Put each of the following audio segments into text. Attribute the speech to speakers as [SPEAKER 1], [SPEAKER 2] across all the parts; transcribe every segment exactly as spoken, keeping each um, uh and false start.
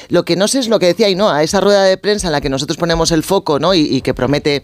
[SPEAKER 1] Lo que no sé es lo que decía Ainhoa, esa rueda de prensa en la que nosotros ponemos el foco, ¿no? y, y que promete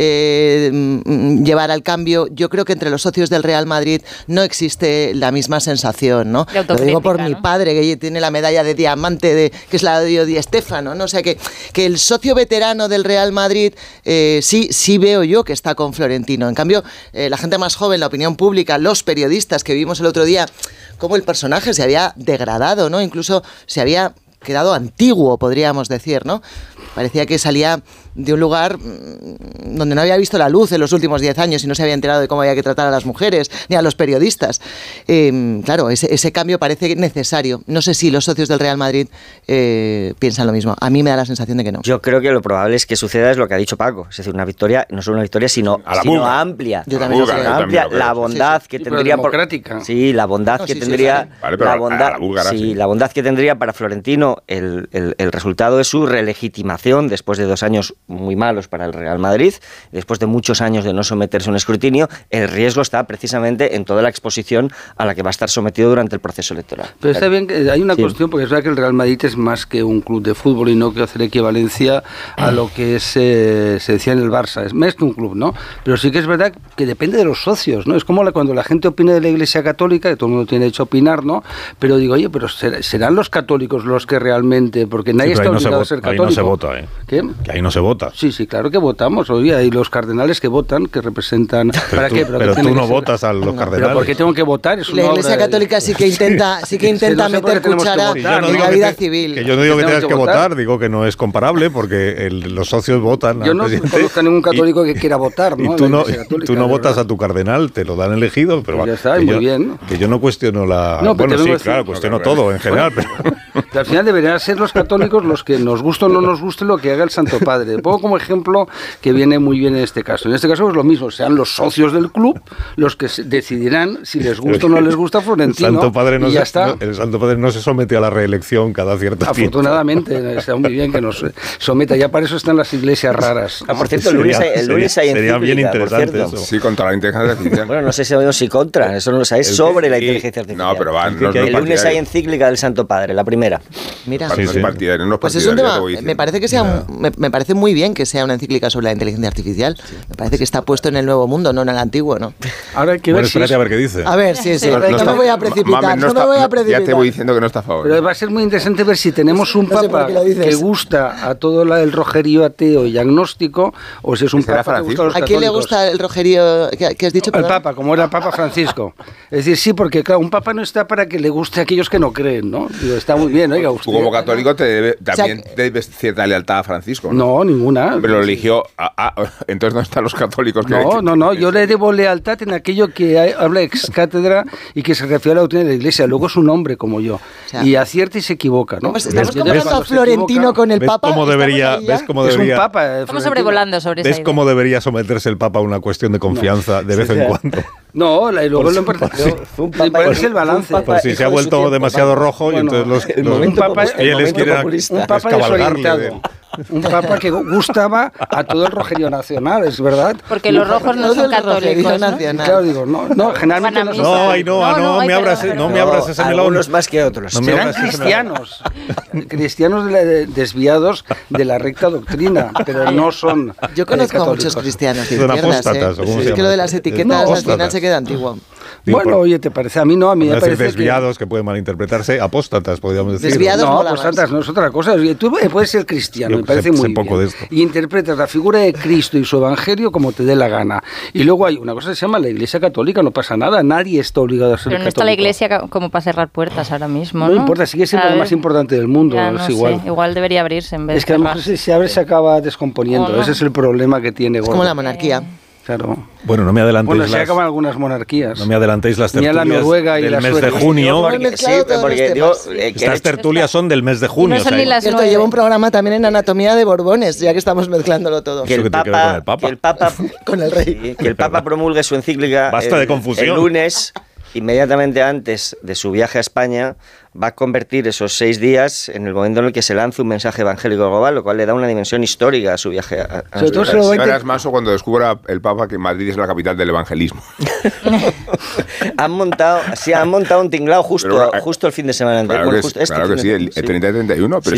[SPEAKER 1] eh, llevar al cambio. Yo creo que entre los socios del Real Madrid no existe la misma sensación, ¿no? Lo digo por ¿no? mi padre, que tiene la medalla de diamante, de, que es la de Di Stéfano, ¿no? O sea, que, que el socio veterano del Real Madrid eh, sí, sí veo yo que está con Florentino. En cambio, eh, la gente más joven, la opinión pública, los periodistas que vimos el otro día, cómo el personaje se había degradado, ¿no? Incluso se había quedado antiguo, podríamos decir, ¿no? Parecía que salía de un lugar donde no había visto la luz en los últimos diez años y no se había enterado de cómo había que tratar a las mujeres ni a los periodistas. Eh, claro, ese, ese cambio parece necesario. No sé si los socios del Real Madrid eh, piensan lo mismo. A mí me da la sensación de que no.
[SPEAKER 2] Yo creo que lo probable es que suceda es lo que ha dicho Paco. Es decir, una victoria, no solo una victoria, sino, sino amplia.
[SPEAKER 1] Yo también
[SPEAKER 2] buga,
[SPEAKER 1] lo
[SPEAKER 2] amplia.
[SPEAKER 1] También
[SPEAKER 2] la bondad
[SPEAKER 3] sí,
[SPEAKER 2] que
[SPEAKER 3] sí,
[SPEAKER 2] tendría...
[SPEAKER 3] democrática.
[SPEAKER 2] Por, sí, la bondad
[SPEAKER 1] no,
[SPEAKER 2] que
[SPEAKER 1] sí,
[SPEAKER 2] tendría...
[SPEAKER 1] Sí,
[SPEAKER 4] vale, pero
[SPEAKER 2] la
[SPEAKER 4] a,
[SPEAKER 2] bondad,
[SPEAKER 4] a la búlgara,
[SPEAKER 2] sí,
[SPEAKER 4] sí.
[SPEAKER 2] la bondad que tendría para Florentino el, el, el resultado es su relegitimación después de dos años muy malos para el Real Madrid, después de muchos años de no someterse a un escrutinio. El riesgo está precisamente en toda la exposición a la que va a estar sometido durante el proceso electoral.
[SPEAKER 3] Pero está bien, que hay una
[SPEAKER 2] sí.
[SPEAKER 3] cuestión, porque es verdad que el Real Madrid es más que un club de fútbol y no quiero hacer equivalencia a lo que es, eh, se decía en el Barça, es más que un club, ¿no? Pero sí que es verdad que depende de los socios, ¿no? Es como la, cuando la gente opina de la Iglesia Católica, que todo el mundo tiene derecho a opinar, ¿no? Pero digo, oye, pero serán los católicos los que realmente, porque nadie
[SPEAKER 5] sí,
[SPEAKER 3] está
[SPEAKER 5] no
[SPEAKER 3] obligado a ser católico.
[SPEAKER 5] Ahí no se vota, ¿eh?
[SPEAKER 3] ¿Qué?
[SPEAKER 5] Que ahí no se vota.
[SPEAKER 3] Sí, sí, claro que votamos, oye, hay los cardenales que votan, que representan...
[SPEAKER 5] Pero
[SPEAKER 3] ¿Para
[SPEAKER 5] tú,
[SPEAKER 3] qué?
[SPEAKER 5] Pero, pero tú no votas a los no, cardenales.
[SPEAKER 3] ¿Pero por qué tengo que votar? Es una
[SPEAKER 1] la Iglesia
[SPEAKER 3] obra de...
[SPEAKER 1] Católica sí que intenta, sí que intenta
[SPEAKER 3] sí, no
[SPEAKER 1] meter cuchara
[SPEAKER 3] sí,
[SPEAKER 1] en
[SPEAKER 3] no
[SPEAKER 1] la vida
[SPEAKER 5] te,
[SPEAKER 1] civil.
[SPEAKER 5] Que yo no digo que, que tengas que votar?
[SPEAKER 3] votar,
[SPEAKER 5] digo que no es comparable porque el, los socios votan.
[SPEAKER 3] Yo no conozco a ningún católico y, que quiera votar, ¿no?
[SPEAKER 5] Y tú no,
[SPEAKER 3] Católica,
[SPEAKER 5] tú no votas a tu cardenal, te lo dan elegido, pero
[SPEAKER 3] pues ya está,
[SPEAKER 5] que,
[SPEAKER 3] muy
[SPEAKER 5] yo,
[SPEAKER 3] bien.
[SPEAKER 5] que yo no cuestiono la...
[SPEAKER 3] No,
[SPEAKER 5] bueno, sí,
[SPEAKER 3] decir,
[SPEAKER 5] claro, cuestiono
[SPEAKER 3] no,
[SPEAKER 5] todo en general,
[SPEAKER 3] bueno,
[SPEAKER 5] pero...
[SPEAKER 3] Al final deberían ser los católicos los que nos guste o no nos guste lo que haga el Santo Padre. Pongo como ejemplo que viene muy bien en este caso. En este caso es lo mismo, sean los socios del club los que decidirán si les gusta o no les gusta Florentino.
[SPEAKER 5] El Santo Padre no,
[SPEAKER 3] y ya
[SPEAKER 5] se,
[SPEAKER 3] está.
[SPEAKER 5] No, el Santo Padre no se somete a la reelección cada cierto tiempo.
[SPEAKER 3] Afortunadamente, está muy bien que nos someta. Ya para eso están las iglesias raras.
[SPEAKER 2] Ah, por cierto, el lunes hay, el lunes hay
[SPEAKER 5] sería, sería bien interesante
[SPEAKER 2] eso.
[SPEAKER 4] Sí, contra la inteligencia artificial.
[SPEAKER 2] Bueno, no sé si sabemos si contra, eso no lo sabéis, sobre la inteligencia artificial.
[SPEAKER 4] No, pero va, no,
[SPEAKER 2] el
[SPEAKER 4] no
[SPEAKER 2] lunes hay encíclica del Santo Padre, la primera.
[SPEAKER 1] Mira,
[SPEAKER 4] sí, sí. No
[SPEAKER 1] pues es un tema, me parece que sea, yeah. me, me parece muy bien que sea una encíclica sobre la inteligencia artificial. Sí. Me parece que está puesto en el nuevo mundo, no en el antiguo, ¿no?
[SPEAKER 3] Ahora hay que
[SPEAKER 5] bueno,
[SPEAKER 3] ver
[SPEAKER 5] espérate
[SPEAKER 3] si es...
[SPEAKER 5] a ver qué dice.
[SPEAKER 1] A ver, sí, sí,
[SPEAKER 4] no,
[SPEAKER 1] no,
[SPEAKER 4] no,
[SPEAKER 1] no me voy a precipitar,
[SPEAKER 4] mami, no,
[SPEAKER 1] no
[SPEAKER 4] está,
[SPEAKER 1] me voy a precipitar.
[SPEAKER 4] Ya te voy diciendo que no está a favor.
[SPEAKER 3] Pero va a ser muy interesante ver si tenemos un
[SPEAKER 1] no sé
[SPEAKER 3] papa que gusta a todo la, el rojerío ateo y agnóstico, o si es un papa que gusta a los
[SPEAKER 1] ¿A quién le gusta el rojerío que, que has dicho?
[SPEAKER 3] El papa, como era el Papa Francisco. Es decir, sí, porque claro, un papa no está para que le guste a aquellos que no creen, ¿no? Digo, está muy bien, oiga, usted.
[SPEAKER 4] Tú como católico te debe, también
[SPEAKER 1] o sea,
[SPEAKER 4] debes cierta lealtad a Francisco, ¿no?
[SPEAKER 3] No, ninguna.
[SPEAKER 4] Pero lo eligió... A, a, entonces, ¿dónde están los católicos? Que,
[SPEAKER 3] no,
[SPEAKER 4] que,
[SPEAKER 3] no, no,
[SPEAKER 4] que,
[SPEAKER 3] yo le debo lealtad en aquello que hay, habla ex cátedra y que se refiere a la doctrina de la Iglesia. Luego es un hombre como yo. O sea, y acierta y se equivoca, ¿no?
[SPEAKER 1] Pues estamos comparando a Florentino con el
[SPEAKER 5] ¿ves
[SPEAKER 1] Papa?
[SPEAKER 5] Cómo debería, ¿Ves cómo debería...
[SPEAKER 3] Es un Papa.
[SPEAKER 6] Estamos sobrevolando sobre esa
[SPEAKER 5] ¿Ves cómo
[SPEAKER 6] idea?
[SPEAKER 5] debería someterse el Papa a una cuestión de confianza no. de vez en cuando?
[SPEAKER 3] No, y luego lo importante es el balance.
[SPEAKER 5] Pues si se ha vuelto tiempo, demasiado papa. rojo bueno, y entonces los,
[SPEAKER 2] el
[SPEAKER 5] los,
[SPEAKER 2] un papa,
[SPEAKER 5] los fieles quieren
[SPEAKER 3] un papa desorientado. Un papa que gustaba a todo el rojerío nacional, es verdad.
[SPEAKER 6] Porque los rojos no son católicos, ¿no?
[SPEAKER 3] Claro, digo, no, no, generalmente no son.
[SPEAKER 5] No, ay, no, no, no, me abras, no me abras ese melón.
[SPEAKER 2] Algunos más que otros.
[SPEAKER 3] No serán cristianos, cristianos de la, de, desviados de la recta doctrina, pero no son.
[SPEAKER 1] Yo conozco a muchos cristianos de izquierdas, ¿eh? Es que lo de las etiquetas al final se queda antiguo.
[SPEAKER 3] Bueno, oye, ¿te parece? A mí no, a mí me parece
[SPEAKER 5] desviados que... que pueden malinterpretarse, apóstatas, podríamos decir.
[SPEAKER 1] Desviados
[SPEAKER 3] no,
[SPEAKER 1] no
[SPEAKER 3] apóstatas no es otra cosa. Tú puedes ser cristiano,
[SPEAKER 5] Yo
[SPEAKER 3] me parece
[SPEAKER 5] sé,
[SPEAKER 3] muy
[SPEAKER 5] sé
[SPEAKER 3] bien.
[SPEAKER 5] Poco de esto.
[SPEAKER 3] Y interpretas la figura de Cristo y su evangelio como te dé la gana. Y luego hay una cosa que se llama la Iglesia Católica, no pasa nada, nadie está obligado a ser
[SPEAKER 6] católico. Pero no
[SPEAKER 3] católico.
[SPEAKER 6] está la Iglesia como para cerrar puertas ahora mismo, ¿no?
[SPEAKER 3] No importa, sigue siendo lo más importante del mundo,
[SPEAKER 6] ya, no
[SPEAKER 3] es igual.
[SPEAKER 6] Sé, igual debería abrirse en vez
[SPEAKER 3] es que
[SPEAKER 6] de
[SPEAKER 3] a lo mejor si se abre se acaba descomponiendo, no. Ese es el problema que tiene.
[SPEAKER 1] Es
[SPEAKER 3] gordo.
[SPEAKER 1] como la monarquía.
[SPEAKER 3] Claro.
[SPEAKER 5] Bueno, no me adelantéis
[SPEAKER 3] bueno, se
[SPEAKER 5] las,
[SPEAKER 3] acaban algunas monarquías.
[SPEAKER 5] No me adelantéis las tertulias
[SPEAKER 3] la Noruega y
[SPEAKER 5] del
[SPEAKER 3] la
[SPEAKER 5] mes
[SPEAKER 3] Suecia.
[SPEAKER 5] de junio.
[SPEAKER 2] Porque, sí, porque digo, eh,
[SPEAKER 5] estas tertulias son del mes de junio.
[SPEAKER 6] No son
[SPEAKER 5] o sea,
[SPEAKER 6] ni las
[SPEAKER 1] Cierto, llevo un programa también en Anatomía de Borbones, ya que estamos mezclándolo todo.
[SPEAKER 2] Que el,
[SPEAKER 5] que
[SPEAKER 2] Papa,
[SPEAKER 5] con el Papa.
[SPEAKER 2] Que el Papa
[SPEAKER 1] con el rey.
[SPEAKER 2] Sí, que el Papa promulgue su encíclica
[SPEAKER 5] Basta
[SPEAKER 2] el,
[SPEAKER 5] de confusión.
[SPEAKER 2] el lunes, inmediatamente antes de su viaje a España. Va a convertir esos seis días en el momento en el que se lanza un mensaje evangélico global, lo cual le da una dimensión histórica a su viaje a, a
[SPEAKER 3] Sobre todo se lo
[SPEAKER 4] verás más o cuando descubra el Papa que Madrid es la capital del evangelismo.
[SPEAKER 2] han montado, sí, han montado un tinglao justo,
[SPEAKER 4] pero, eh,
[SPEAKER 2] justo el fin de semana anterior.
[SPEAKER 4] Claro
[SPEAKER 2] Bueno,
[SPEAKER 4] que,
[SPEAKER 2] justo este
[SPEAKER 4] claro
[SPEAKER 2] fin
[SPEAKER 4] que
[SPEAKER 2] de,
[SPEAKER 4] sí, el, el treinta y treinta y uno, pero
[SPEAKER 2] sí,